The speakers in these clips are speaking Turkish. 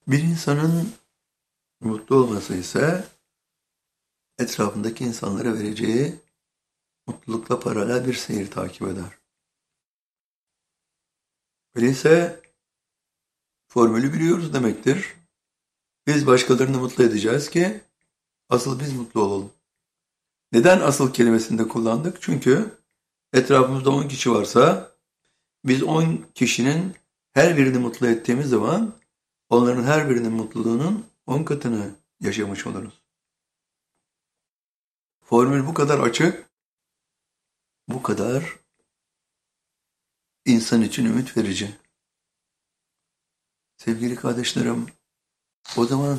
Bir insanın mutlu olması ise etrafındaki insanlara vereceği mutlulukla paralel bir seyir takip eder. Öyleyse formülü biliyoruz demektir. Biz başkalarını mutlu edeceğiz ki asıl biz mutlu olalım. Neden asıl kelimesini de kullandık? Çünkü etrafımızda 10 kişi varsa biz 10 kişinin her birini mutlu ettiğimiz zaman onların her birinin mutluluğunun 10 katını yaşamış oluruz. Formül bu kadar açık, bu kadar insan için ümit verici. Sevgili kardeşlerim, o zaman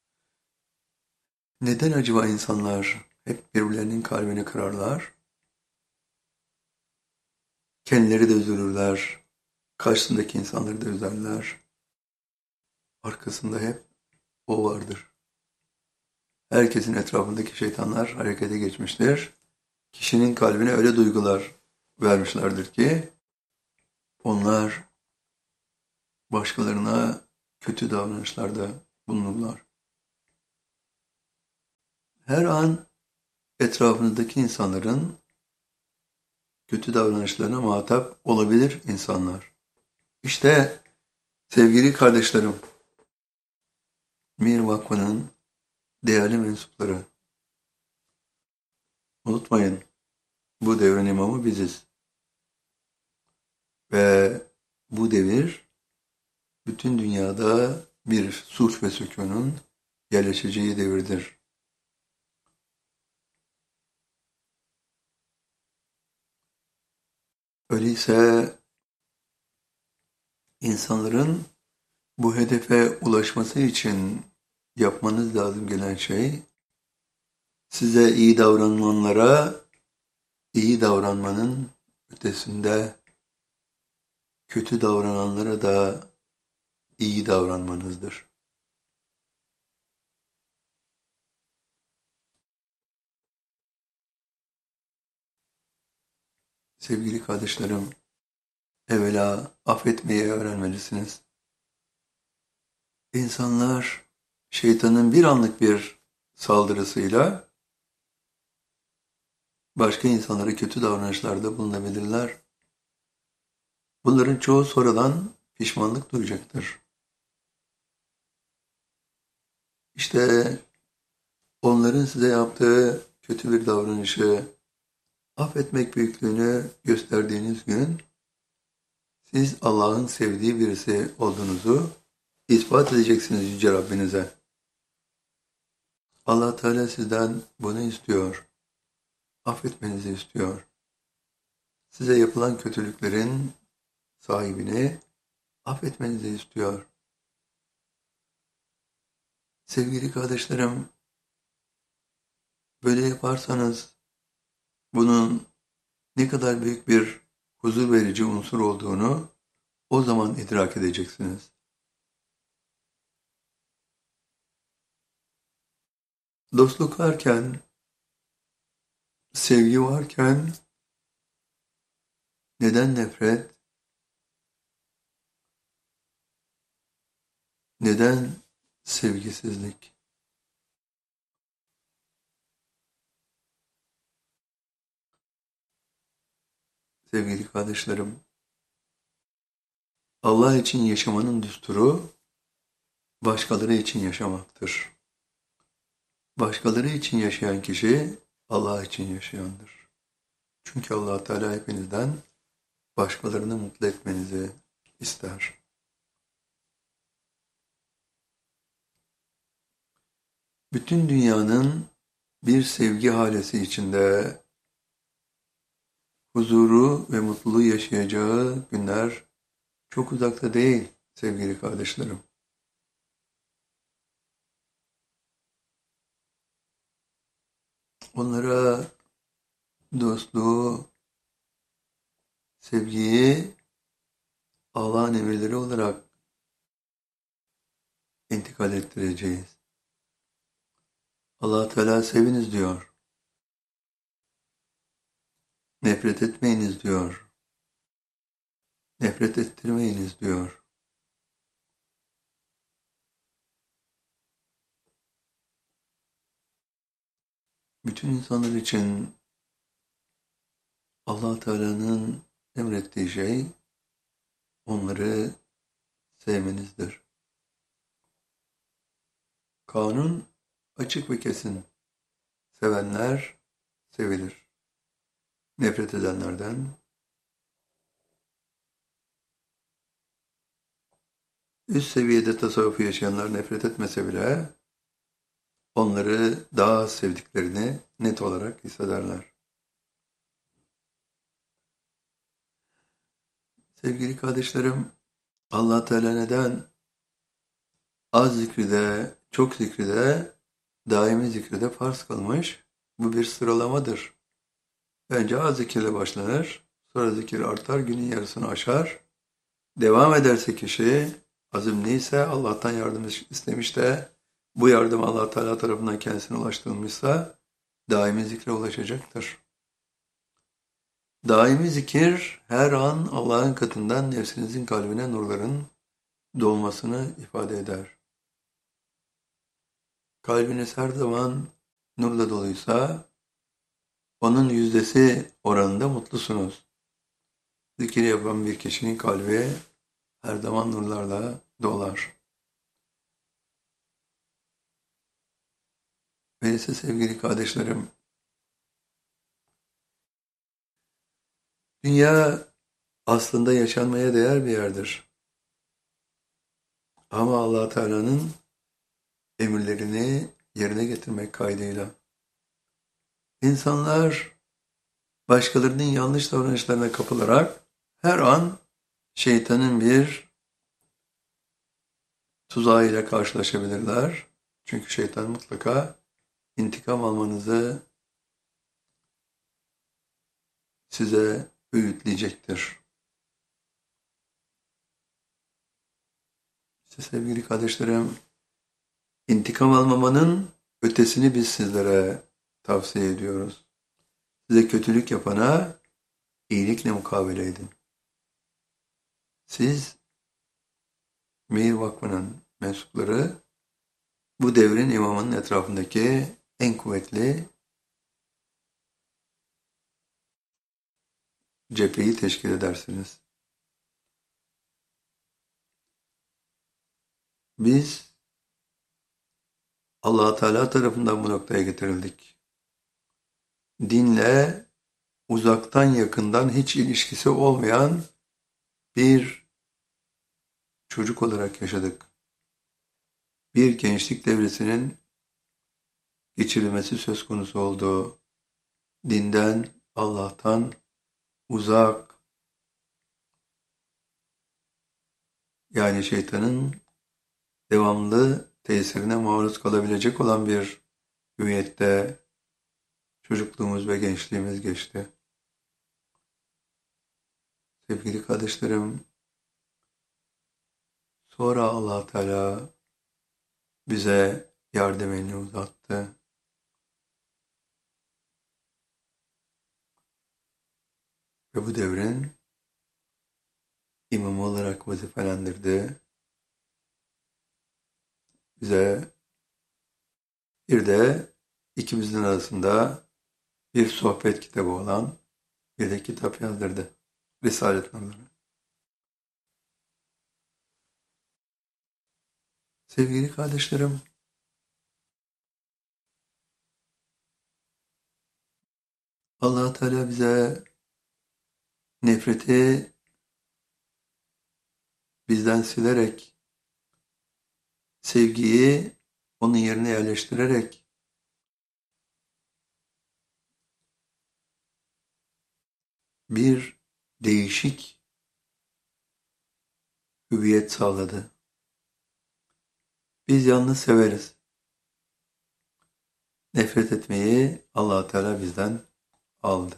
neden acaba insanlar hep birbirlerinin kalbini kırarlar? Kendileri de üzülürler, karşısındaki insanları da üzerler. Arkasında hep o vardır. Herkesin etrafındaki şeytanlar harekete geçmiştir. Kişinin kalbine öyle duygular vermişlerdir ki onlar başkalarına kötü davranışlarda bulunurlar. Her an etrafınızdaki insanların kötü davranışlarına muhatap olabilir insanlar. İşte sevgili kardeşlerim, Mir Vakfı'nın değerli mensupları, unutmayın bu devrin imamı biziz. Ve bu devir bütün dünyada bir sulh ve sükunun yerleşeceği devirdir. Öyleyse insanların bu hedefe ulaşması için yapmanız lazım gelen şey, size iyi davrananlara iyi davranmanın ötesinde kötü davrananlara da iyi davranmanızdır. Sevgili kardeşlerim, evvela affetmeyi öğrenmelisiniz. İnsanlar şeytanın bir anlık bir saldırısıyla başka insanlara kötü davranışlarda bulunabilirler. Bunların çoğu sonradan pişmanlık duyacaktır. İşte onların size yaptığı kötü bir davranışı affetmek büyüklüğünü gösterdiğiniz gün siz Allah'ın sevdiği birisi olduğunuzu ispat edeceksiniz Yüce Rabbinize. Allah Teala sizden bunu istiyor. Affetmenizi istiyor. Size yapılan kötülüklerin sahibini affetmenizi istiyor. Sevgili kardeşlerim, böyle yaparsanız bunun ne kadar büyük bir huzur verici unsur olduğunu o zaman idrak edeceksiniz. Dostluk varken, sevgi varken neden nefret, neden sevgisizlik? Sevgili kardeşlerim, Allah için yaşamanın düsturu başkaları için yaşamaktır. Başkaları için yaşayan kişi Allah için yaşayandır. Çünkü Allah Teala hepinizden başkalarını mutlu etmenizi ister. Bütün dünyanın bir sevgi halesi içinde huzuru ve mutluluğu yaşayacağı günler çok uzakta değil sevgili kardeşlerim. Onlara dostluğu, sevgiyi Allah'ın emirleri olarak intikal ettireceğiz. Allah Teala seviniz diyor. Nefret etmeyiniz diyor. Nefret ettirmeyiniz diyor. bütün insanlar için Allah Teala'nın emrettiği şey onları sevmenizdir. Kanun açık ve kesin. Sevenler sevilir. Nefret edenlerden üst seviyede tasavvufu yaşayanlar nefret etmese bile onları daha az sevdiklerini net olarak hissederler. Sevgili kardeşlerim, Allah Teala neden az zikride, çok zikride, daimi zikride farz kılmış? Bu bir sıralamadır. Önce az zikirle başlanır, sonra zikir artar, günün yarısını aşar. Devam ederse kişi, azimliyse, Allah'tan yardım istemiş de, bu yardım Allah Teala tarafından kendisine ulaştırılmışsa, daimi zikre ulaşacaktır. Daimi zikir, her an Allah'ın katından nefsinizin kalbine nurların dolmasını ifade eder. Kalbiniz her zaman nurla doluysa, onun yüzdesi oranında mutlusunuz. Zikir yapan bir kişinin kalbi her zaman nurlarla dolar. Öyleyse sevgili kardeşlerim, dünya aslında yaşanmaya değer bir yerdir. Ama Allah Teala'nın emirlerini yerine getirmek kaydıyla. İnsanlar başkalarının yanlış davranışlarına kapılarak her an şeytanın bir tuzağıyla karşılaşabilirler. Çünkü şeytan mutlaka intikam almanızı size öğütleyecektir. İşte sevgili kardeşlerim, intikam almamanın ötesini biz sizlere tavsiye ediyoruz. Size kötülük yapana iyilikle mukabele edin. Siz Meyir Vakfı'nın mensupları bu devrin imamının etrafındaki en kuvvetli cepheyi teşkil edersiniz. Biz Allah Teala tarafından bu noktaya getirildik. Dinle uzaktan yakından hiç ilişkisi olmayan bir çocuk olarak yaşadık. Bir gençlik devresinin geçirilmesi söz konusu oldu. Dinden, Allah'tan uzak, yani şeytanın devamlı tesirine maruz kalabilecek olan bir hüviyette çocukluğumuz ve gençliğimiz geçti. Sevgili kardeşlerim, sonra Allah Teala bize yardım elini uzattı. Ve bu devrin imamı olarak vazifelendirdi. Bize bir de ikimizin arasında bir sohbet kitabı olan bir de kitap yazdırdı. Risalet Nurları. Sevgili kardeşlerim, Allah Teala bize nefreti bizden silerek, sevgiyi onun yerine yerleştirerek bir değişik hüviyet sağladı. Biz yalnız severiz. Nefret etmeyi Allah Teala bizden aldı.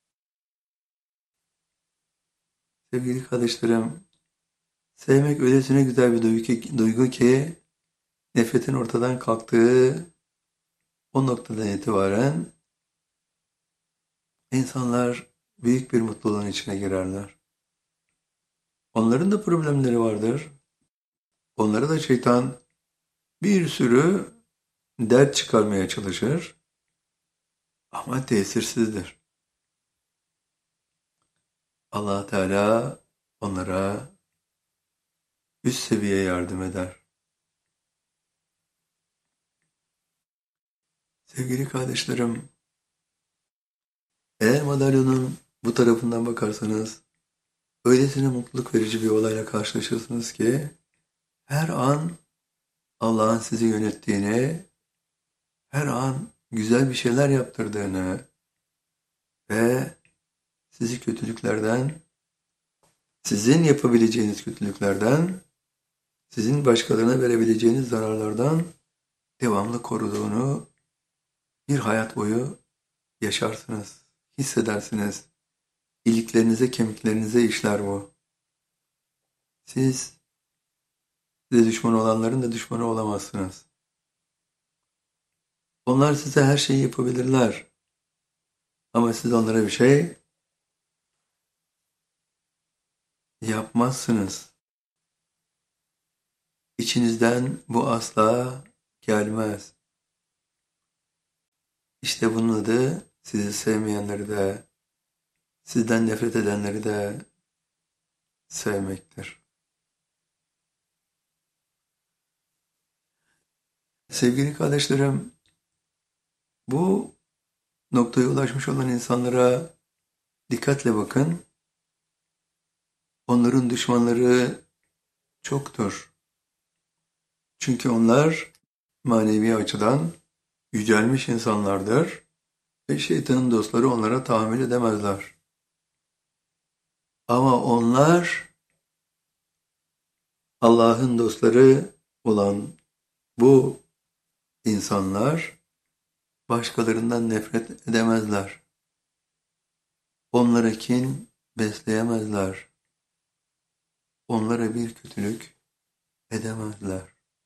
Sevgili kardeşlerim, sevmek öylesine güzel bir duygu ki nefretin ortadan kalktığı o noktadan itibaren insanlar büyük bir mutluluğun içine girerler. Onların da problemleri vardır. Onlara da şeytan bir sürü dert çıkarmaya çalışır. ama tesirsizdir. Allah Teala onlara üst seviye yardım eder. Sevgili kardeşlerim, eğer madalyonun bu tarafından bakarsanız, öylesine mutluluk verici bir olayla karşılaşırsınız ki, her an Allah'ın sizi yönettiğini, her an güzel bir şeyler yaptırdığını ve sizi kötülüklerden, sizin yapabileceğiniz kötülüklerden, sizin başkalarına verebileceğiniz zararlardan devamlı koruduğunu bir hayat boyu yaşarsınız, hissedersiniz. İliklerinize, kemiklerinize işler bu. Siz size düşman olanların da düşmanı olamazsınız. Onlar size her şeyi yapabilirler. Ama siz onlara bir şey yapmazsınız. İçinizden bu asla gelmez. İşte bunun adı sizi sevmeyenleri de, sizden nefret edenleri de sevmektir. Sevgili kardeşlerim, bu noktaya ulaşmış olan insanlara dikkatle bakın. Onların düşmanları çoktur. Çünkü onlar manevi açıdan yücelmiş insanlardır ve şeytanın dostları onlara tahammül edemezler. Ama onlar Allah'ın dostları olan bu insanlar başkalarından nefret edemezler. Onlara kin besleyemezler. Onlara bir kötülük edemezler.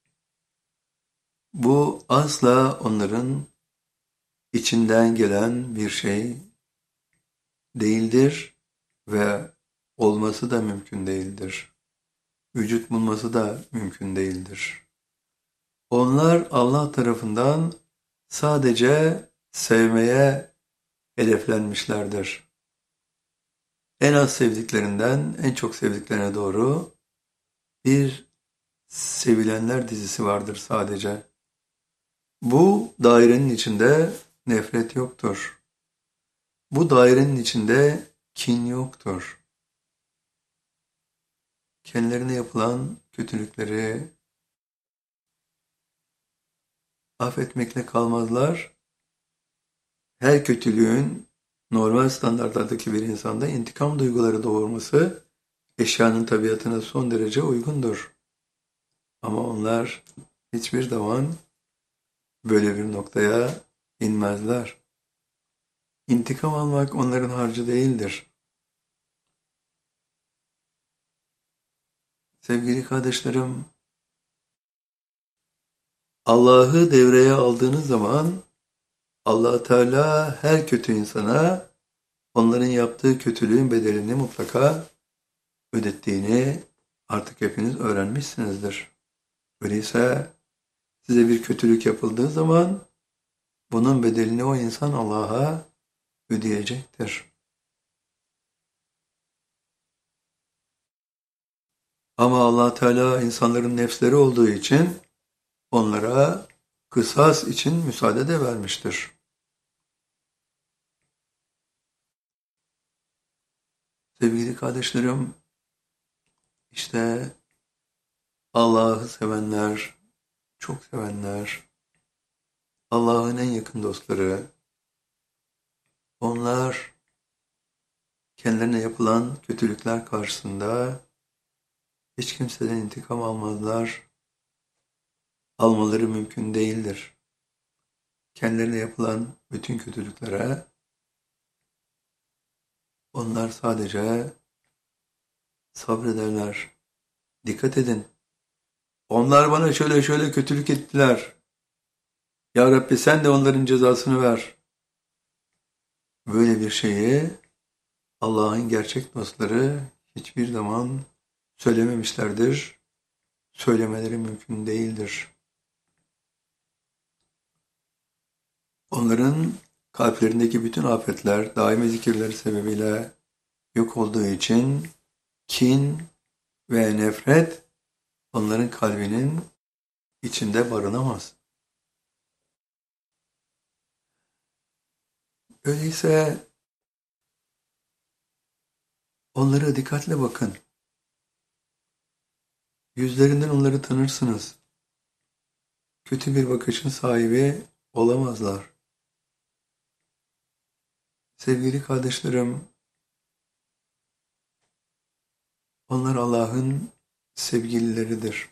Bu asla onların içinden gelen bir şey değildir ve olması da mümkün değildir. Vücut bulması da mümkün değildir. Onlar Allah tarafından sadece sevmeye hedeflenmişlerdir. En az sevdiklerinden en çok sevdiklerine doğru bir sevilenler dizisi vardır sadece. Bu dairenin içinde nefret yoktur. Bu dairenin içinde kin yoktur. Kendilerine yapılan kötülükleri affetmekle kalmazlar. Her kötülüğün normal standartlardaki bir insanda intikam duyguları doğurması eşyanın tabiatına son derece uygundur. Ama onlar hiçbir zaman böyle bir noktaya inmezler. İntikam almak onların harcı değildir. Sevgili kardeşlerim, Allah'ı devreye aldığınız zaman Allah Teala her kötü insana onların yaptığı kötülüğün bedelini mutlaka ödettiğini artık hepiniz öğrenmişsinizdir. Öyleyse size bir kötülük yapıldığı zaman bunun bedelini o insan Allah'a ödeyecektir. Ama Allah Teala insanların nefsleri olduğu için onlara kısas için müsaade de vermiştir. Sevgili kardeşlerim, işte Allah'ı sevenler, çok sevenler, Allah'ın en yakın dostları, onlar kendilerine yapılan kötülükler karşısında hiç kimseden intikam almazlar, almaları mümkün değildir. Kendilerine yapılan bütün kötülüklere onlar sadece sabrederler. Dikkat edin. Onlar bana şöyle şöyle kötülük ettiler. Ya Rabbi sen de onların cezasını ver. Böyle bir şeyi Allah'ın gerçek dostları hiçbir zaman söylememişlerdir. Söylemeleri mümkün değildir. Onların kalplerindeki bütün afetler daimi zikirleri sebebiyle yok olduğu için kin ve nefret onların kalbinin içinde barınamaz. Öyleyse onlara dikkatle bakın. Yüzlerinden onları tanırsınız. Kötü bir bakışın sahibi olamazlar. Sevgili kardeşlerim, onlar Allah'ın sevgilileridir.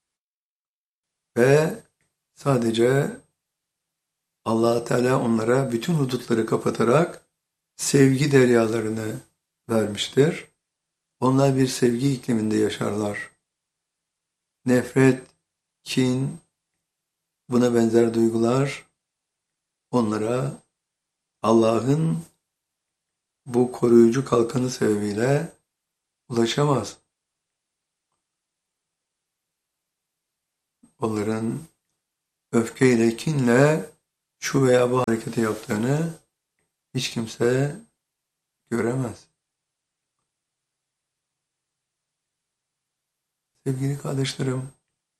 Ve sadece Allah Teala onlara bütün hudutları kapatarak sevgi deryalarını vermiştir. Onlar bir sevgi ikliminde yaşarlar. Nefret, kin, buna benzer duygular onlara Allah'ın bu koruyucu kalkanı sebebiyle ulaşamaz. Onların öfkeyle, kinle şu veya bu hareketi yaptığını hiç kimse göremez. Sevgili kardeşlerim,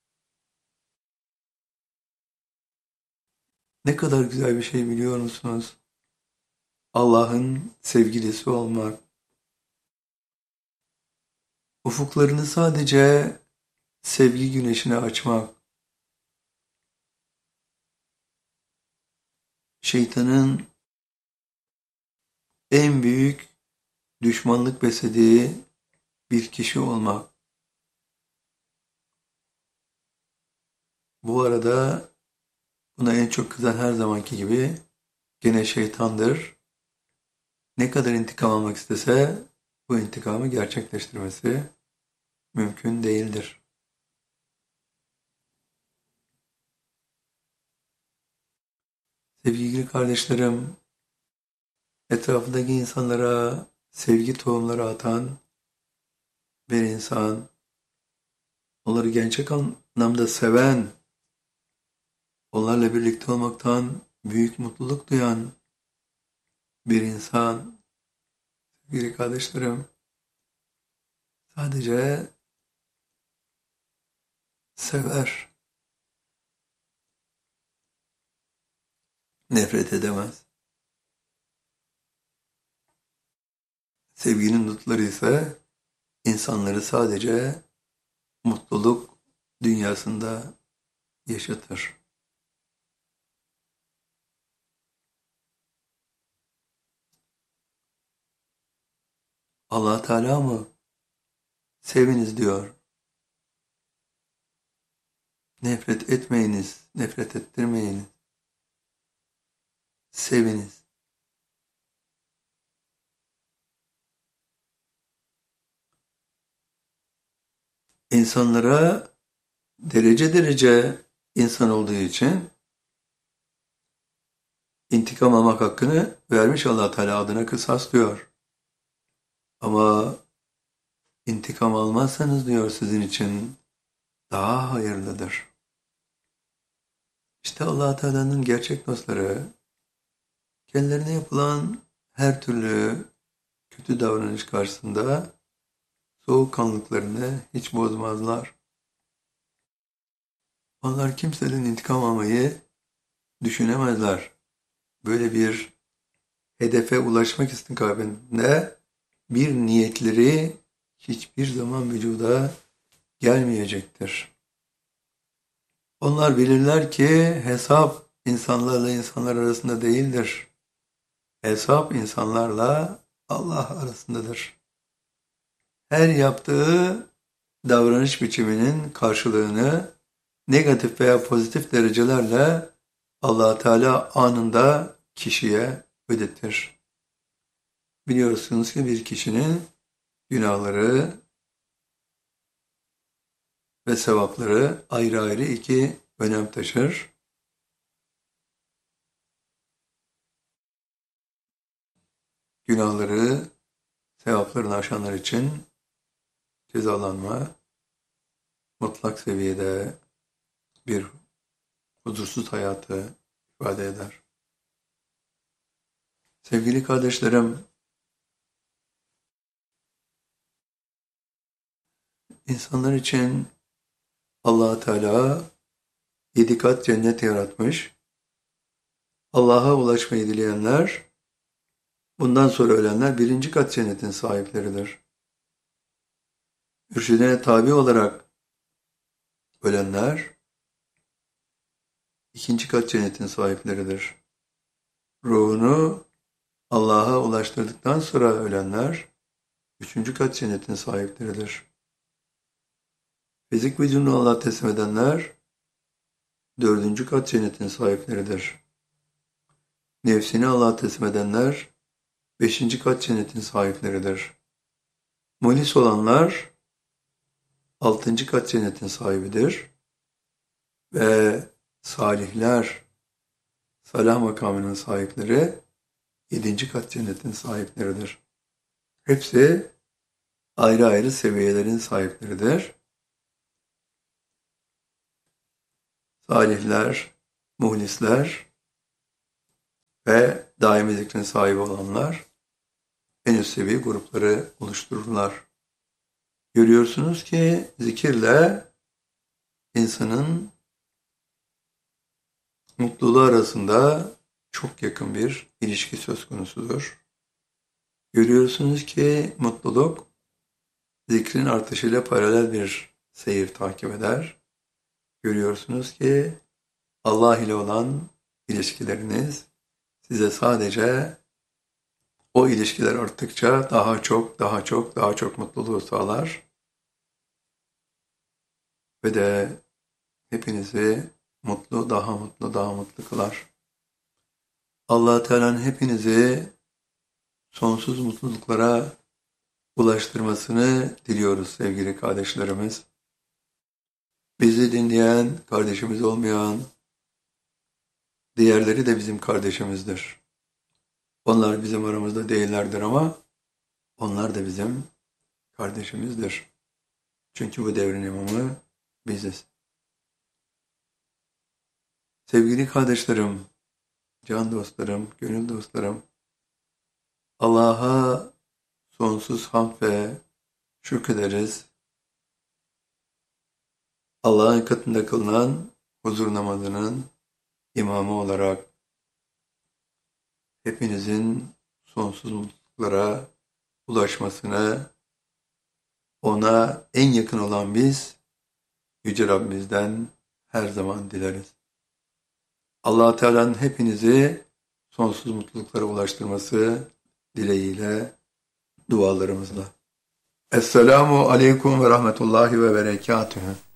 ne kadar güzel bir şey biliyor musunuz? Allah'ın sevgilisi olmak. Ufuklarını sadece sevgi güneşine açmak. Şeytanın en büyük düşmanlık beslediği bir kişi olmak. Bu arada buna en çok kızan her zamanki gibi gene şeytandır. Ne kadar intikam almak istese bu intikamı gerçekleştirmesi mümkün değildir. Sevgili kardeşlerim, etrafındaki insanlara sevgi tohumları atan bir insan, onları gerçek anlamda seven, onlarla birlikte olmaktan büyük mutluluk duyan bir insan, sevgili kardeşlerim, sadece sever, nefret edemez. Sevginin nutları ise insanları sadece mutluluk dünyasında yaşatır. Allah Teala mı? Seviniz diyor. Nefret etmeyiniz, nefret ettirmeyiniz. Seviniz. İnsanlara derece derece insan olduğu için intikam almak hakkını vermiş Allah Teala adına kısas diyor. Ama intikam almazsanız diyor sizin için daha hayırlıdır. İşte Allah Teala'nın gerçek dostları kendilerine yapılan her türlü kötü davranış karşısında soğukkanlılıklarını hiç bozmazlar. Onlar kimseden intikam almayı düşünemezler. Böyle bir hedefe ulaşmak istikametinde bir niyetleri hiçbir zaman vücuda gelmeyecektir. Onlar bilirler ki hesap insanlarla insanlar arasında değildir. Hesap insanlarla Allah arasındadır. Her yaptığı davranış biçiminin karşılığını negatif veya pozitif derecelerle Allah Teala anında kişiye ödetir. Biliyorsunuz ki bir kişinin günahları ve sevapları ayrı ayrı iki önem taşır. Günahları, sevaplarını aşanlar için cezalanma mutlak seviyede bir huzursuz hayatı ifade eder. Sevgili kardeşlerim, insanlar için Allah Teala 7 kat cennet yaratmış. Allah'a ulaşmayı dileyenler, bundan sonra ölenler 1. kat cennetin sahipleridir. Mürşidine tabi olarak ölenler 2. kat cennetin sahipleridir. Ruhunu Allah'a ulaştırdıktan sonra ölenler 3. kat cennetin sahipleridir. Fizik vücudunu Allah'a teslim edenler 4. kat cennetin sahipleridir. Nefsini Allah'a teslim edenler 5. kat cennetin sahipleridir. Muhlis olanlar 6. kat cennetin sahibidir. Ve salihler, salah makamının sahipleri 7. kat cennetin sahipleridir. Hepsi ayrı ayrı seviyelerin sahipleridir. Salihler, muhlisler ve daimi zikrin sahibi olanlar en üst seviye grupları oluştururlar. Görüyorsunuz ki zikirle insanın mutluluğu arasında çok yakın bir ilişki söz konusudur. Görüyorsunuz ki mutluluk zikrin artışıyla paralel bir seyir takip eder. Görüyorsunuz ki Allah ile olan ilişkileriniz size sadece o ilişkiler arttıkça daha çok mutluluğu sağlar. Ve de hepinizi mutlu, daha mutlu kılar. Allah Teala'nın hepinizi sonsuz mutluluklara ulaştırmasını diliyoruz sevgili kardeşlerimiz. Bizi dinleyen, kardeşimiz olmayan, diğerleri de bizim kardeşimizdir. Onlar bizim aramızda değillerdir ama onlar da bizim kardeşimizdir. Çünkü bu devrin imamı biziz. Sevgili kardeşlerim, can dostlarım, gönül dostlarım, Allah'a sonsuz hamd ve şükrederiz. Allah'ın katında kılınan huzur namazının imamı olarak hepinizin sonsuz mutluluklara ulaşmasını, ona en yakın olan biz, Yüce Rabbimizden her zaman dileriz. Allah Teala'nın hepinizi sonsuz mutluluklara ulaştırması dileğiyle, dualarımızla. Esselamu Aleyküm ve Rahmetullahi ve Berekatühü.